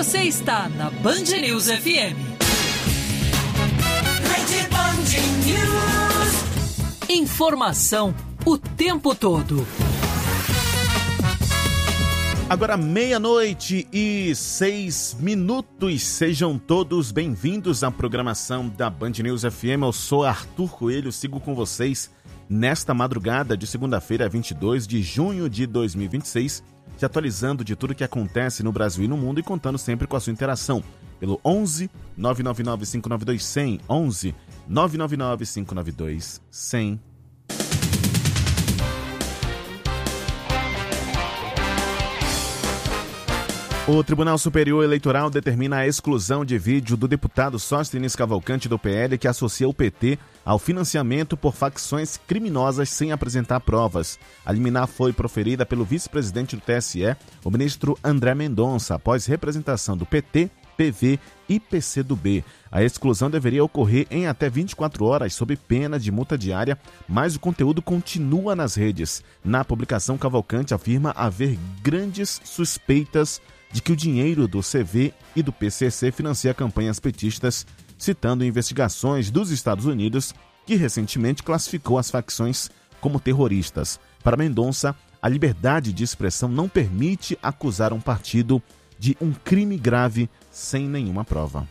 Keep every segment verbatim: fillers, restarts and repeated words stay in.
Você está na Band News F M. Rede Band News. Informação o tempo todo. Agora meia-noite e seis minutos. Sejam todos bem-vindos à programação da Band News F M. Eu sou Arthur Coelho, sigo com vocês nesta madrugada de segunda-feira, vinte e dois de junho de dois mil e vinte e seis, te atualizando de tudo que acontece no Brasil e no mundo e contando sempre com a sua interação pelo onze nove nove nove cinco nove dois zero zero, onze nove nove nove cinco nove dois zero zero. O Tribunal Superior Eleitoral determina a exclusão de vídeo do deputado Sóstenes Cavalcante do P L que associa o P T ao financiamento por facções criminosas sem apresentar provas. A liminar foi proferida pelo vice-presidente do T S E, o ministro André Mendonça, após representação do P T, P V e P C do B. A exclusão deveria ocorrer em até vinte e quatro horas, sob pena de multa diária, mas o conteúdo continua nas redes. Na publicação, Cavalcante afirma haver grandes suspeitas de que o dinheiro do C V e do P C C financia campanhas petistas, citando investigações dos Estados Unidos, que recentemente classificou as facções como terroristas. Para Mendonça, a liberdade de expressão não permite acusar um partido de um crime grave sem nenhuma prova.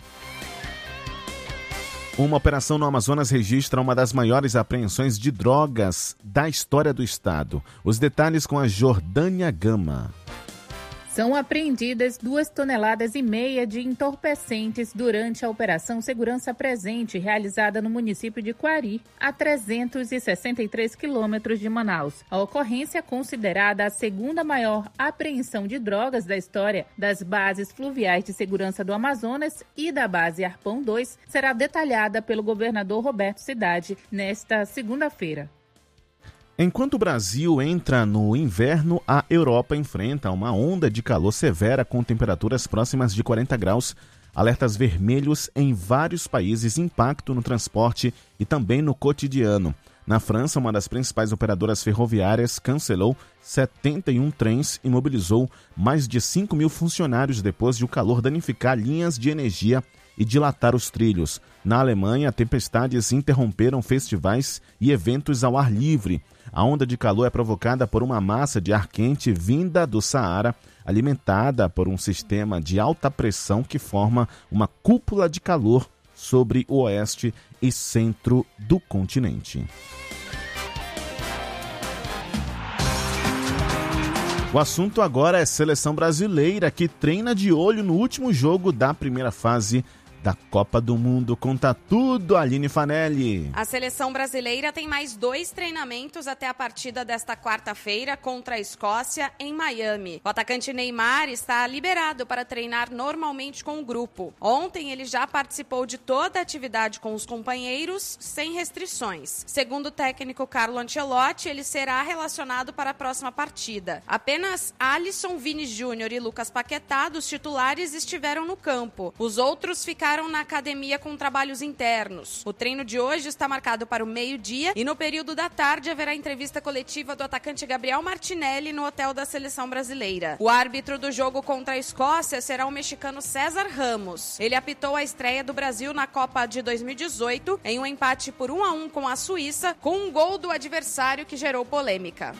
Uma operação no Amazonas registra uma das maiores apreensões de drogas da história do estado. Os detalhes com a Jordânia Gama. São apreendidas duas toneladas e meia de entorpecentes durante a Operação Segurança Presente, realizada no município de Quari, a trezentos e sessenta e três quilômetros de Manaus. A ocorrência, considerada a segunda maior apreensão de drogas da história das bases fluviais de segurança do Amazonas e da base Arpão dois, será detalhada pelo governador Roberto Cidade nesta segunda-feira. Enquanto o Brasil entra no inverno, a Europa enfrenta uma onda de calor severa com temperaturas próximas de quarenta graus, alertas vermelhos em vários países, impacto no transporte e também no cotidiano. Na França, uma das principais operadoras ferroviárias cancelou setenta e um trens e mobilizou mais de cinco mil funcionários depois de o calor danificar linhas de energia e dilatar os trilhos. Na Alemanha, tempestades interromperam festivais e eventos ao ar livre. A onda de calor é provocada por uma massa de ar quente vinda do Saara, alimentada por um sistema de alta pressão que forma uma cúpula de calor sobre o oeste e centro do continente. O assunto agora é seleção brasileira, que treina de olho no último jogo da primeira fase da Copa do Mundo. Conta tudo, Aline Fanelli. A seleção brasileira tem mais dois treinamentos até a partida desta quarta-feira contra a Escócia em Miami. O atacante Neymar está liberado para treinar normalmente com o grupo. Ontem ele já participou de toda a atividade com os companheiros, sem restrições. Segundo o técnico Carlo Ancelotti, ele será relacionado para a próxima partida. Apenas Alisson, Vini Júnior e Lucas Paquetá, dos titulares, estiveram no campo. Os outros ficaram na academia com trabalhos internos. O treino de hoje está marcado para o meio-dia e no período da tarde haverá entrevista coletiva do atacante Gabriel Martinelli no hotel da seleção brasileira. O árbitro do jogo contra a Escócia será o mexicano César Ramos. Ele apitou a estreia do Brasil na Copa de dois mil e dezoito em um empate por um a um com a Suíça, com um gol do adversário que gerou polêmica.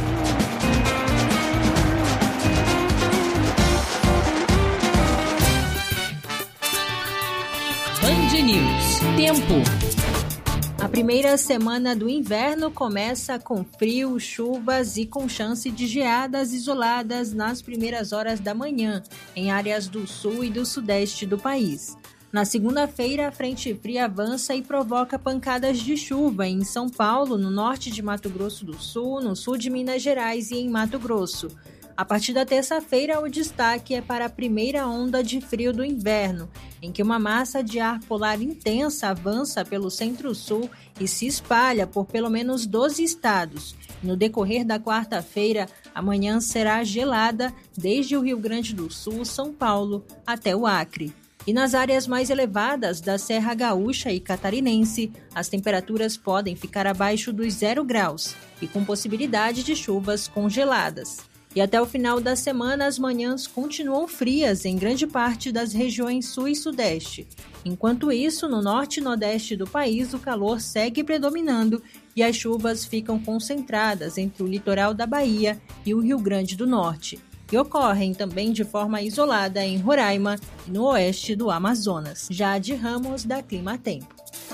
Band News. Tempo. A primeira semana do inverno começa com frio, chuvas e com chance de geadas isoladas nas primeiras horas da manhã, em áreas do sul e do sudeste do país. Na segunda-feira, a frente fria avança e provoca pancadas de chuva em São Paulo, no norte de Mato Grosso do Sul, no sul de Minas Gerais e em Mato Grosso. A partir da terça-feira, o destaque é para a primeira onda de frio do inverno, em que uma massa de ar polar intensa avança pelo centro-sul e se espalha por pelo menos doze estados. No decorrer da quarta-feira, a manhã será gelada desde o Rio Grande do Sul, São Paulo, até o Acre. E nas áreas mais elevadas da Serra Gaúcha e Catarinense, as temperaturas podem ficar abaixo dos zero graus e com possibilidade de chuvas congeladas. E até o final da semana, as manhãs continuam frias em grande parte das regiões sul e sudeste. Enquanto isso, no norte e nordeste do país, o calor segue predominando e as chuvas ficam concentradas entre o litoral da Bahia e o Rio Grande do Norte. E ocorrem também de forma isolada em Roraima e no oeste do Amazonas. Jade Ramos, da Clima Tempo.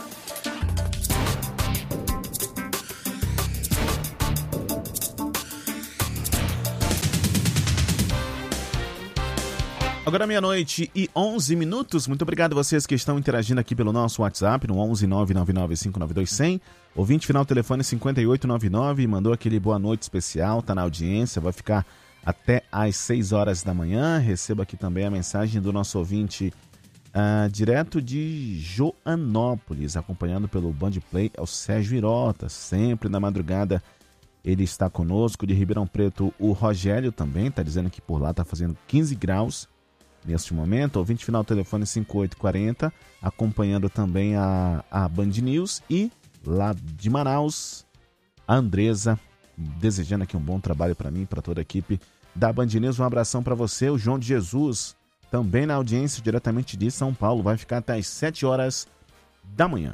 Agora meia-noite e onze minutos. Muito obrigado a vocês que estão interagindo aqui pelo nosso WhatsApp no onze nove nove nove cinco nove dois zero zero. Ouvinte final telefone cinquenta e oito noventa e nove, mandou aquele boa noite especial, tá na audiência, vai ficar até às seis horas da manhã. Recebo aqui também a mensagem do nosso ouvinte uh, direto de Joanópolis, acompanhando pelo Band Play, é o Sérgio Irota, sempre na madrugada ele está conosco. De Ribeirão Preto, o Rogério também está dizendo que por lá está fazendo quinze graus neste momento. Ouvinte final telefone cinquenta e oito quarenta, acompanhando também a, a Band News. E lá de Manaus, a Andresa, desejando aqui um bom trabalho para mim e para toda a equipe da Band News. Um abração para você. O João de Jesus, também na audiência diretamente de São Paulo, vai ficar até às sete horas da manhã.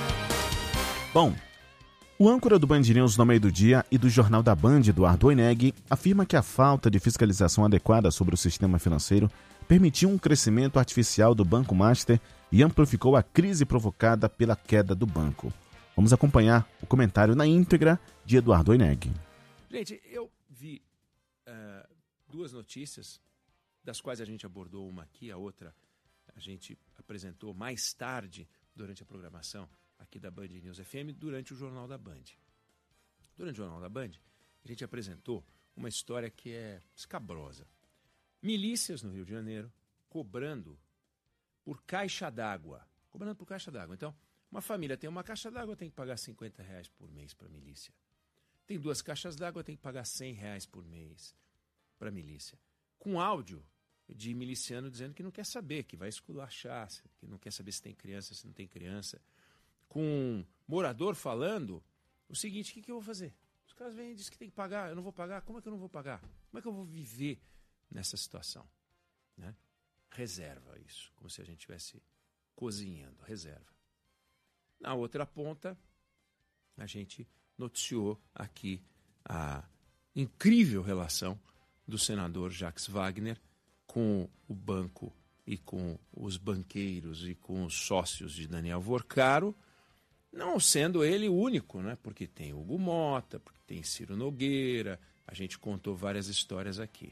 Bom, o âncora do Band News no meio do dia e do Jornal da Band, Eduardo Oineg, afirma que a falta de fiscalização adequada sobre o sistema financeiro permitiu um crescimento artificial do Banco Master e amplificou a crise provocada pela queda do banco. Vamos acompanhar o comentário na íntegra de Eduardo Oineg. Gente, eu vi uh, duas notícias, das quais a gente abordou uma aqui, a outra a gente apresentou mais tarde durante a programação aqui da Band News F M, durante o Jornal da Band. Durante o Jornal da Band, a gente apresentou uma história que é escabrosa. Milícias no Rio de Janeiro cobrando por caixa d'água. Cobrando por caixa d'água. Então, uma família tem uma caixa d'água, tem que pagar cinquenta reais por mês para a milícia. Tem duas caixas d'água, tem que pagar cem reais por mês para a milícia. Com áudio de miliciano dizendo que não quer saber, que vai esculachar, que não quer saber se tem criança, se não tem criança. Com um morador falando o seguinte: o que, que eu vou fazer? Os caras vêm e dizem que tem que pagar, eu não vou pagar. Como é que eu não vou pagar? Como é que eu vou viver nessa situação? Né? Reserva isso, como se a gente estivesse cozinhando, reserva. Na outra ponta, a gente noticiou aqui a incrível relação do senador Jacques Wagner com o banco e com os banqueiros e com os sócios de Daniel Vorcaro, não sendo ele o único, né? Porque tem Hugo Mota, porque tem Ciro Nogueira, a gente contou várias histórias aqui.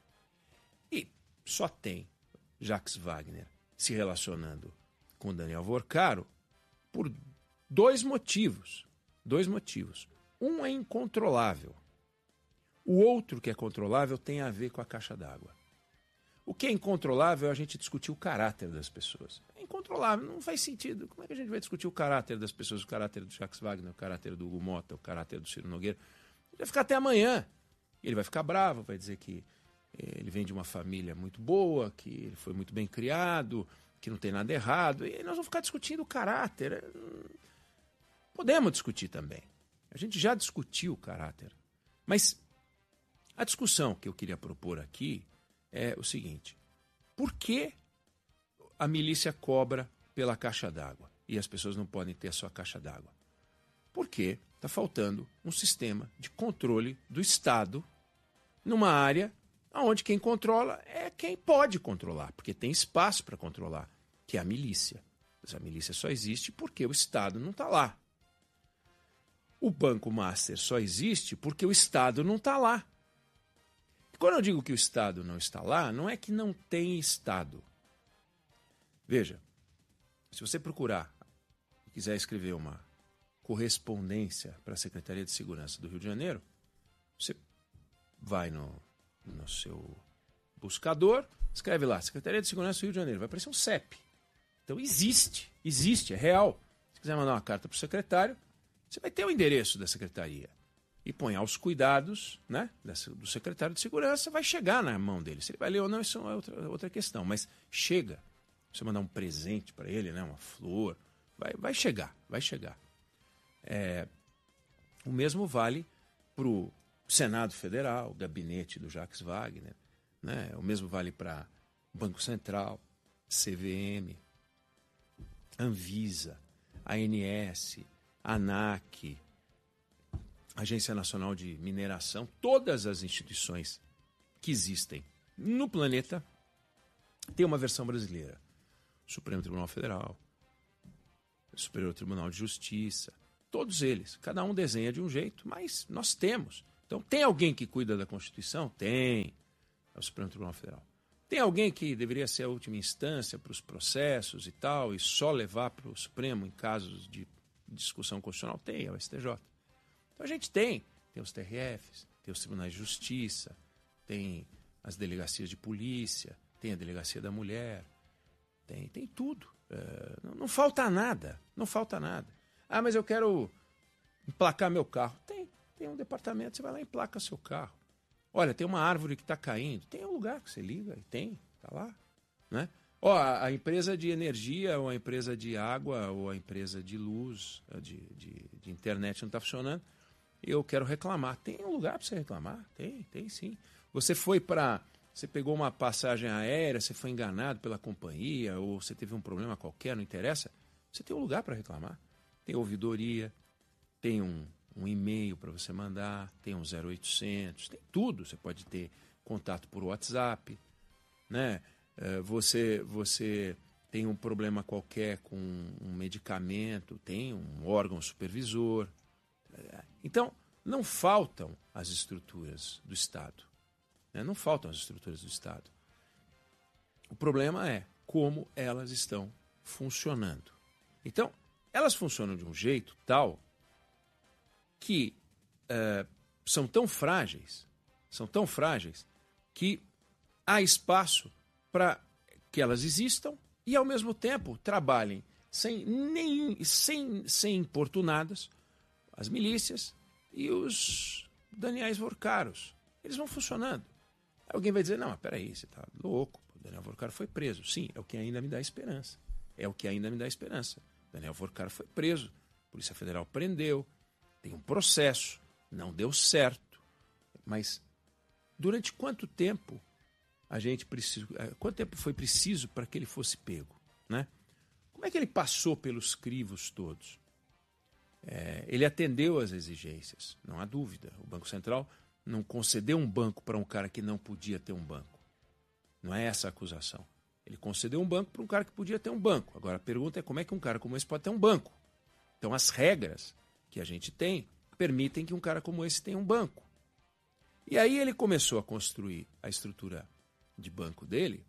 E só tem Jacques Wagner se relacionando com Daniel Vorcaro por dois motivos. Dois motivos. Um é incontrolável. O outro, que é controlável, tem a ver com a caixa d'água. O que é incontrolável é a gente discutir o caráter das pessoas. É incontrolável, não faz sentido. Como é que a gente vai discutir o caráter das pessoas, o caráter do Jacques Wagner, o caráter do Hugo Mota, o caráter do Ciro Nogueira? Ele vai ficar até amanhã. Ele vai ficar bravo, vai dizer que ele vem de uma família muito boa, que ele foi muito bem criado, que não tem nada errado. E nós vamos ficar discutindo o caráter. Podemos discutir também. A gente já discutiu o caráter. Mas a discussão que eu queria propor aqui é o seguinte: por que a milícia cobra pela caixa d'água e as pessoas não podem ter a sua caixa d'água? Porque está faltando um sistema de controle do Estado numa área onde quem controla é quem pode controlar, porque tem espaço para controlar, que é a milícia. Mas a milícia só existe porque o Estado não está lá. O Banco Master só existe porque o Estado não está lá. E quando eu digo que o Estado não está lá, não é que não tem Estado. Veja, se você procurar e quiser escrever uma correspondência para a Secretaria de Segurança do Rio de Janeiro, você vai no, no seu buscador, escreve lá, Secretaria de Segurança do Rio de Janeiro, vai aparecer um C E P. Então existe, existe, é real. Se quiser mandar uma carta para o secretário, você vai ter o endereço da secretaria e põe aos cuidados, né, do secretário de Segurança, vai chegar na mão dele. Se ele vai ler ou não, isso é outra, outra questão, mas chega. Se você mandar um presente para ele, né, uma flor, vai, vai chegar, vai chegar. É, o mesmo vale para o Senado Federal, o gabinete do Jacques Wagner, né? O mesmo vale para Banco Central, C V M, Anvisa, A N S, ANAC, Agência Nacional de Mineração, todas as instituições que existem no planeta têm uma versão brasileira. Supremo Tribunal Federal, Superior Tribunal de Justiça, todos eles, cada um desenha de um jeito, mas nós temos. Então, tem alguém que cuida da Constituição? Tem, é o Supremo Tribunal Federal. Tem alguém que deveria ser a última instância para os processos e tal, e só levar para o Supremo em casos de discussão constitucional? Tem, é o S T J. Então a gente tem, tem os T R Fs, tem os Tribunais de Justiça, tem as delegacias de polícia, tem a Delegacia da Mulher, tem, tem tudo. É, não, não falta nada, não falta nada. Ah, mas eu quero emplacar meu carro. Tem, tem um departamento, você vai lá e emplaca seu carro. Olha, tem uma árvore que está caindo, tem um lugar que você liga e tem, está lá, né? Ó, a, a empresa de energia, ou a empresa de água, ou a empresa de luz, de, de, de internet não está funcionando, eu quero reclamar. Tem um lugar para você reclamar? Tem, tem sim. Você foi para... Você pegou uma passagem aérea, você foi enganado pela companhia, ou você teve um problema qualquer, não interessa, você tem um lugar para reclamar. Tem ouvidoria, tem um, um e-mail para você mandar, tem um zero oitocentos, tem tudo. Você pode ter contato por WhatsApp, né? Você, você tem um problema qualquer com um medicamento, tem um órgão supervisor. Então, não faltam as estruturas do Estado. Né? Não faltam as estruturas do Estado. O problema é como elas estão funcionando. Então, elas funcionam de um jeito tal que uh, são tão frágeis, são tão frágeis que há espaço para que elas existam e, ao mesmo tempo, trabalhem sem, nem, sem, sem importunadas as milícias e os Daniels Vorcaros. Eles vão funcionando. Alguém vai dizer, não, mas peraí, você está louco, o Daniel Vorcaro foi preso. Sim, é o que ainda me dá esperança. É o que ainda me dá esperança. Daniel Vorcaro foi preso, a Polícia Federal prendeu, tem um processo, não deu certo. Mas durante quanto tempo a gente precisa, quanto tempo foi preciso para que ele fosse pego, né? Como é que ele passou pelos crivos todos? É, ele atendeu às exigências, não há dúvida. O Banco Central não concedeu um banco para um cara que não podia ter um banco. Não é essa a acusação. Ele concedeu um banco para um cara que podia ter um banco. Agora a pergunta é como é que um cara como esse pode ter um banco? Então as regras que a gente tem permitem que um cara como esse tenha um banco. E aí ele começou a construir a estrutura de banco dele,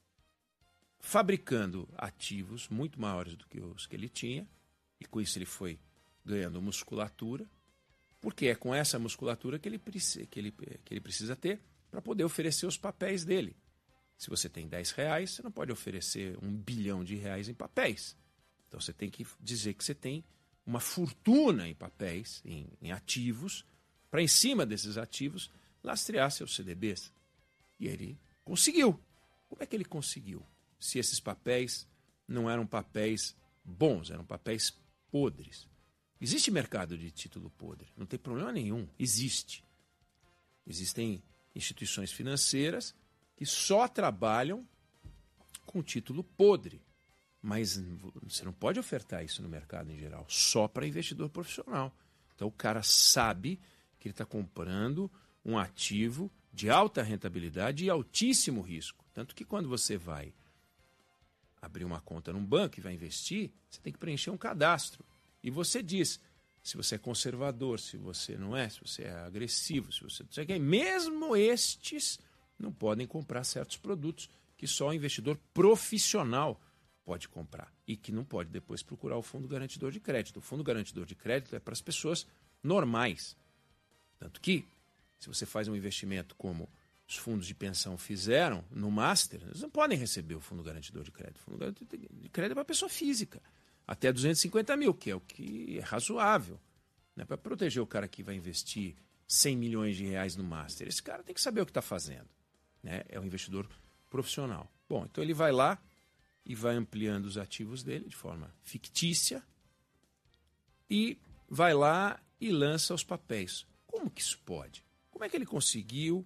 fabricando ativos muito maiores do que os que ele tinha, e com isso ele foi ganhando musculatura, porque é com essa musculatura que ele, que ele, que ele precisa ter para poder oferecer os papéis dele. Se você tem dez reais, você não pode oferecer um bilhão de reais em papéis. Então você tem que dizer que você tem uma fortuna em papéis, em, em ativos, para em cima desses ativos lastrear seus C D Bs. E ele conseguiu. Como é que ele conseguiu? Se esses papéis não eram papéis bons, eram papéis podres. Existe mercado de título podre, não tem problema nenhum, existe. Existem instituições financeiras que só trabalham com título podre, mas você não pode ofertar isso no mercado em geral, só para investidor profissional. Então o cara sabe que ele está comprando um ativo de alta rentabilidade e altíssimo risco. Tanto que quando você vai abrir uma conta num banco e vai investir, você tem que preencher um cadastro. E você diz se você é conservador, se você não é, se você é agressivo, se você não sei o que. Mesmo estes não podem comprar certos produtos que só o investidor profissional pode comprar e que não pode depois procurar o fundo garantidor de crédito. O fundo garantidor de crédito é para as pessoas normais. Tanto que, se você faz um investimento como os fundos de pensão fizeram no Master, eles não podem receber o fundo garantidor de crédito. O fundo garantidor de crédito é para pessoa física. Até duzentos e cinquenta mil, que é o que é razoável. Né? Para proteger o cara que vai investir cem milhões de reais no Master. Esse cara tem que saber o que está fazendo. Né? É um investidor profissional. Bom, então ele vai lá e vai ampliando os ativos dele de forma fictícia e vai lá e lança os papéis. Como que isso pode? Como é que ele conseguiu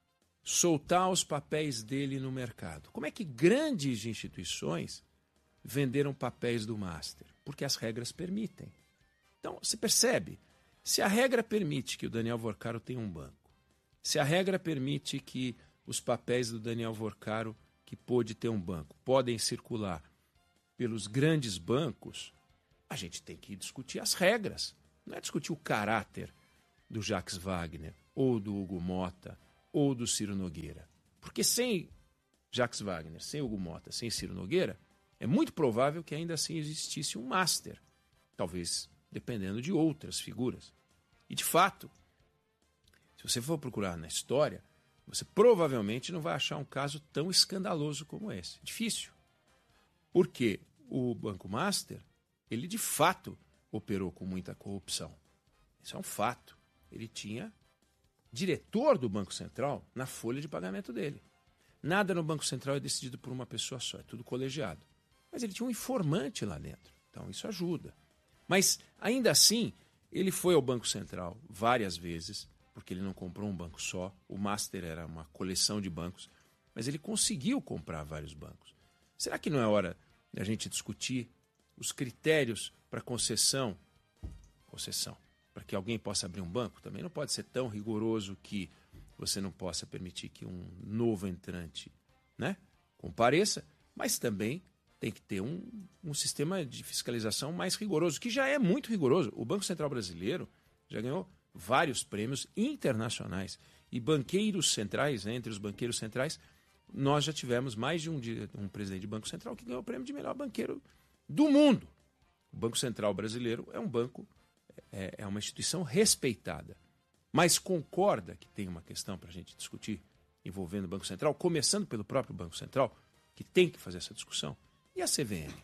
soltar os papéis dele no mercado? Como é que grandes instituições venderam papéis do Master? Porque as regras permitem. Então, você percebe, se a regra permite que o Daniel Vorcaro tenha um banco, se a regra permite que os papéis do Daniel Vorcaro, que pôde ter um banco, podem circular pelos grandes bancos, a gente tem que discutir as regras. Não é discutir o caráter do Jacques Wagner, ou do Hugo Motta, ou do Ciro Nogueira. Porque sem Jacques Wagner, sem Hugo Motta, sem Ciro Nogueira, é muito provável que ainda assim existisse um Master. Talvez dependendo de outras figuras. E, de fato, se você for procurar na história, você provavelmente não vai achar um caso tão escandaloso como esse. Difícil. Porque o Banco Master, ele de fato operou com muita corrupção. Isso é um fato. Ele tinha diretor do Banco Central na folha de pagamento dele. Nada no Banco Central é decidido por uma pessoa só, é tudo colegiado. Mas ele tinha um informante lá dentro, então isso ajuda. Mas, ainda assim, ele foi ao Banco Central várias vezes, porque ele não comprou um banco só, o Master era uma coleção de bancos, mas ele conseguiu comprar vários bancos. Será que não é hora da gente discutir os critérios para concessão? Concessão. Para que alguém possa abrir um banco, também não pode ser tão rigoroso que você não possa permitir que um novo entrante, né, compareça, mas também tem que ter um, um sistema de fiscalização mais rigoroso, que já é muito rigoroso. O Banco Central Brasileiro já ganhou vários prêmios internacionais. E banqueiros centrais, né, entre os banqueiros centrais, nós já tivemos mais de um, de um presidente de Banco Central que ganhou o prêmio de melhor banqueiro do mundo. O Banco Central Brasileiro é um banco, é, é uma instituição respeitada. Mas concorda que tem uma questão para a gente discutir envolvendo o Banco Central, começando pelo próprio Banco Central, que tem que fazer essa discussão. E a C V M?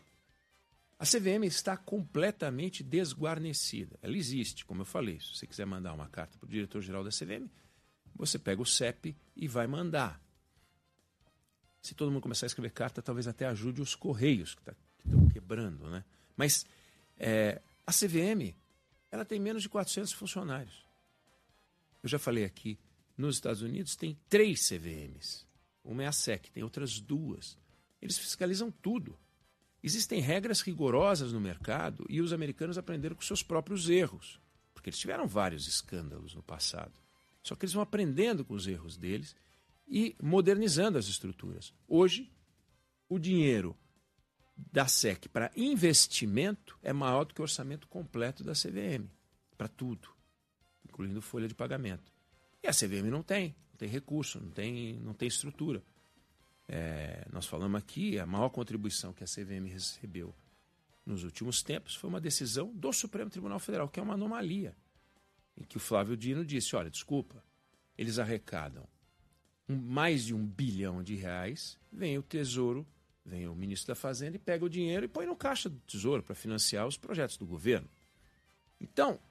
A C V M está completamente desguarnecida. Ela existe, como eu falei. Se você quiser mandar uma carta para o diretor-geral da C V M, você pega o C E P e vai mandar. Se todo mundo começar a escrever carta, talvez até ajude os Correios, que tá, estão quebrando, né? Mas é, a C V M, ela tem menos de quatrocentos funcionários. Eu já falei aqui, nos Estados Unidos tem três C V Ms. Uma é a S E C, tem outras duas. Eles fiscalizam tudo. Existem regras rigorosas no mercado e os americanos aprenderam com seus próprios erros, porque eles tiveram vários escândalos no passado. Só que eles vão aprendendo com os erros deles e modernizando as estruturas. Hoje, o dinheiro da S E C para investimento é maior do que o orçamento completo da C V M, para tudo, incluindo folha de pagamento. E a C V M não tem, não tem recurso, não tem, não tem estrutura. É, nós falamos aqui, a maior contribuição que a C V M recebeu nos últimos tempos foi uma decisão do Supremo Tribunal Federal, que é uma anomalia, em que o Flávio Dino disse, olha, desculpa, eles arrecadam um, mais de um bilhão de reais, vem o Tesouro, vem o ministro da Fazenda e pega o dinheiro e põe no caixa do Tesouro para financiar os projetos do governo. Então,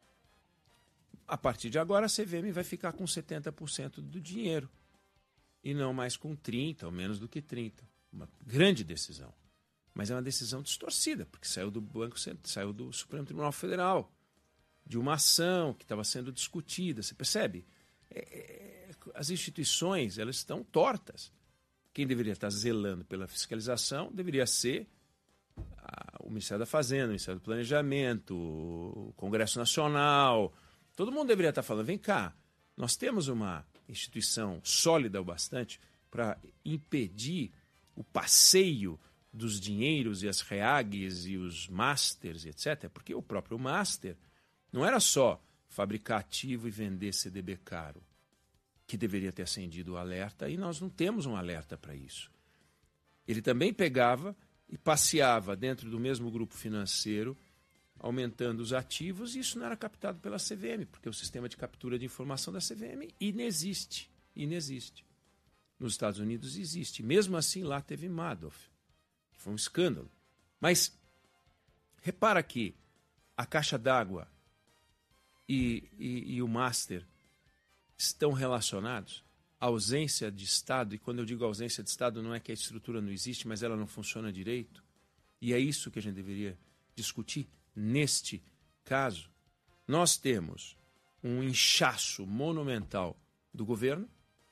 a partir de agora, a C V M vai ficar com setenta por cento do dinheiro e não mais com trinta por cento, ou menos do que trinta por cento. Uma grande decisão. Mas é uma decisão distorcida, porque saiu do Banco saiu do Supremo Tribunal Federal, de uma ação que estava sendo discutida. Você percebe? É, é, as instituições, elas estão tortas. Quem deveria estar zelando pela fiscalização deveria ser a, o Ministério da Fazenda, o Ministério do Planejamento, o Congresso Nacional. Todo mundo deveria estar falando, vem cá, nós temos uma instituição sólida o bastante para impedir o passeio dos dinheiros e as reagues e os masters, etcétera. Porque o próprio master não era só fabricar ativo e vender C D B caro, que deveria ter acendido o alerta, e nós não temos um alerta para isso. Ele também pegava e passeava dentro do mesmo grupo financeiro, aumentando os ativos, e isso não era captado pela C V M, porque o sistema de captura de informação da C V M inexiste. Inexiste. Nos Estados Unidos existe. Mesmo assim, lá teve Madoff, que foi um escândalo. Mas repara que a caixa d'água e, e, e o master estão relacionados. A ausência de Estado, e quando eu digo ausência de Estado, não é que a estrutura não existe, mas ela não funciona direito. E é isso que a gente deveria discutir neste caso. Nós temos um inchaço monumental do governo,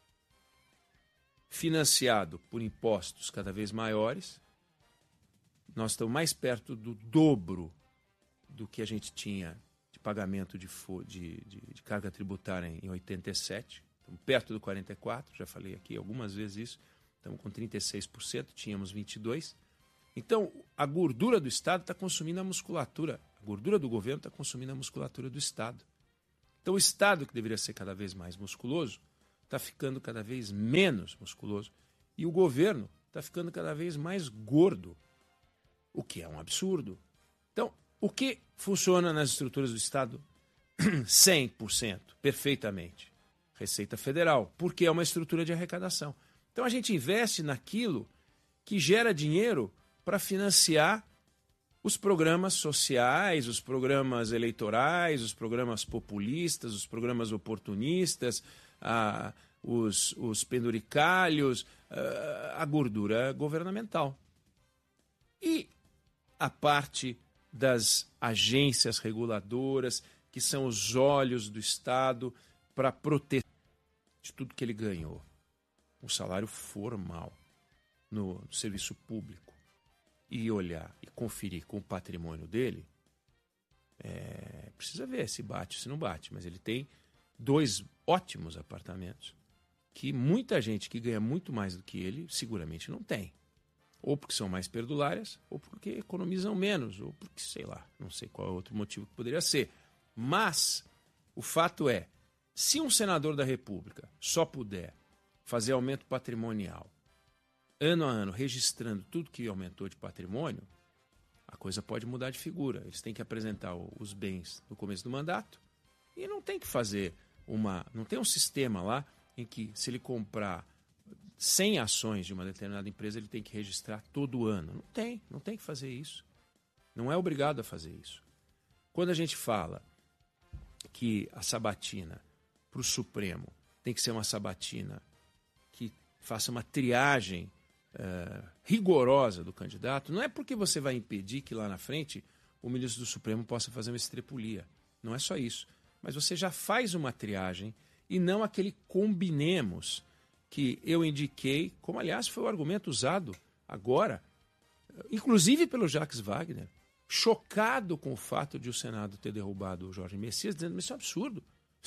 financiado por impostos cada vez maiores. Nós estamos mais perto do dobro do que a gente tinha de pagamento de, de, de, de carga tributária em oitenta e sete. Estamos perto do quarenta e quatro por cento, já falei aqui algumas vezes isso. Estamos com trinta e seis por cento, tínhamos vinte e dois por cento. Então, a gordura do Estado está consumindo a musculatura. A gordura do governo está consumindo a musculatura do Estado. Então, o Estado, que deveria ser cada vez mais musculoso, está ficando cada vez menos musculoso. E o governo está ficando cada vez mais gordo, o que é um absurdo. Então, o que funciona nas estruturas do Estado cem por cento, perfeitamente? Receita Federal, porque é uma estrutura de arrecadação. Então, a gente investe naquilo que gera dinheiro para financiar os programas sociais, os programas eleitorais, os programas populistas, os programas oportunistas, ah, os, os penduricalhos, ah, a gordura governamental. E a parte das agências reguladoras, que são os olhos do Estado para proteger de tudo que ele ganhou. Um salário formal no, no serviço público. E olhar e conferir com o patrimônio dele, é, precisa ver se bate ou se não bate, mas ele tem dois ótimos apartamentos que muita gente que ganha muito mais do que ele seguramente não tem. Ou porque são mais perdulárias, ou porque economizam menos, ou porque, sei lá, não sei qual é o outro motivo que poderia ser. Mas o fato é, se um senador da República só puder fazer aumento patrimonial ano a ano, registrando tudo que aumentou de patrimônio, a coisa pode mudar de figura. Eles têm que apresentar os bens no começo do mandato e não tem que fazer uma... Não tem um sistema lá em que, se ele comprar cem ações de uma determinada empresa, ele tem que registrar todo ano. Não tem, não tem que fazer isso. Não é obrigado a fazer isso. Quando a gente fala que a sabatina para o Supremo tem que ser uma sabatina que faça uma triagem Uh, rigorosa do candidato, não é porque você vai impedir que lá na frente o ministro do Supremo possa fazer uma estrepulia. Não é só isso. Mas você já faz uma triagem e não aquele combinemos que eu indiquei, como aliás foi o argumento usado agora, inclusive pelo Jacques Wagner, chocado com o fato de o Senado ter derrubado o Jorge Messias, dizendo que isso é um absurdo.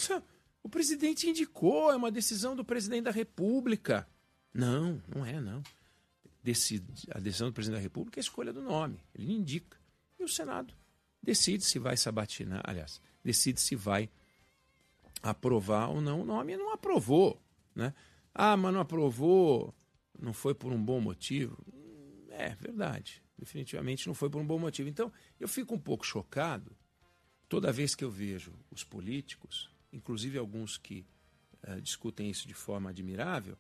O presidente indicou, é uma decisão do presidente da República. Não, não é, não. Decide, a decisão do presidente da República é a escolha do nome, ele indica. E o Senado decide se vai sabatinar, aliás, decide se vai aprovar ou não o nome, e não aprovou. Né? Ah, mas não aprovou, não foi por um bom motivo. É verdade, definitivamente não foi por um bom motivo. Então, eu fico um pouco chocado toda vez que eu vejo os políticos, inclusive alguns que uh, discutem isso de forma admirável,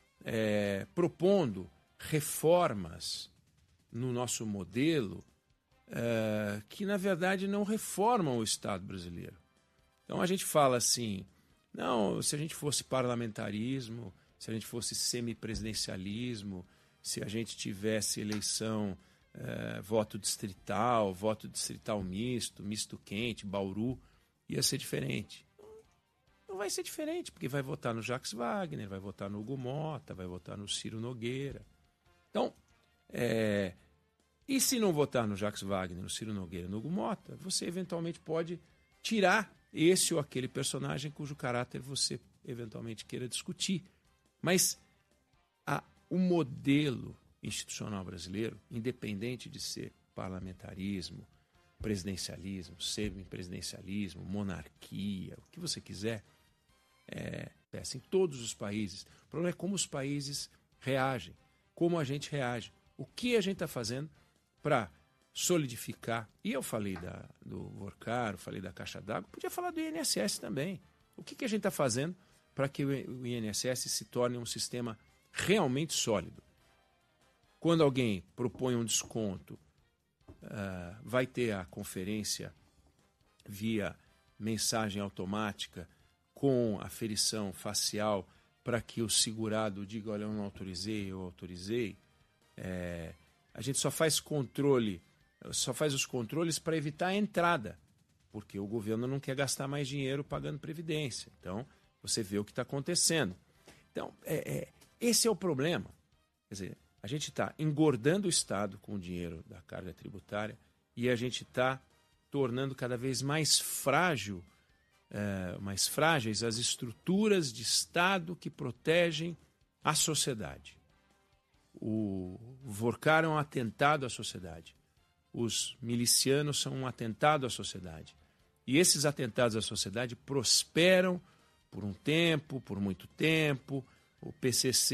é, propondo reformas no nosso modelo uh, que, na verdade, não reformam o Estado brasileiro. Então, a gente fala assim, não, se a gente fosse parlamentarismo, se a gente fosse semipresidencialismo, se a gente tivesse eleição, uh, voto distrital, voto distrital misto, misto quente, Bauru, ia ser diferente. Não vai ser diferente, porque vai votar no Jacques Wagner, vai votar no Hugo Mota, vai votar no Ciro Nogueira. Então, é, e se não votar no Jacques Wagner, no Ciro Nogueira, no Hugo Mota, você eventualmente pode tirar esse ou aquele personagem cujo caráter você eventualmente queira discutir. Mas a, o modelo institucional brasileiro, independente de ser parlamentarismo, presidencialismo, semipresidencialismo, monarquia, o que você quiser, é, é assim, em todos os países. O problema é como os países reagem. Como a gente reage, o que a gente está fazendo para solidificar. E eu falei da, do Vorcaro, falei da Caixa d'Água, podia falar do I N S S também. O que, que a gente está fazendo para que o I N S S se torne um sistema realmente sólido? Quando alguém propõe um desconto, uh, vai ter a conferência via mensagem automática com aferição facial para que o segurado diga, olha, eu não autorizei, eu autorizei. É, a gente só faz controle, só faz os controles para evitar a entrada. porque o governo não quer gastar mais dinheiro pagando previdência. Então, você vê o que está acontecendo. Então, é, é, esse é o problema. Quer dizer, a gente está engordando o Estado com o dinheiro da carga tributária e a gente está tornando cada vez mais frágil, é, mais frágeis as estruturas de Estado que protegem a sociedade. O Vorcar é um atentado à sociedade. Os milicianos são um atentado à sociedade. E esses atentados à sociedade prosperam por um tempo, por muito tempo. O P C C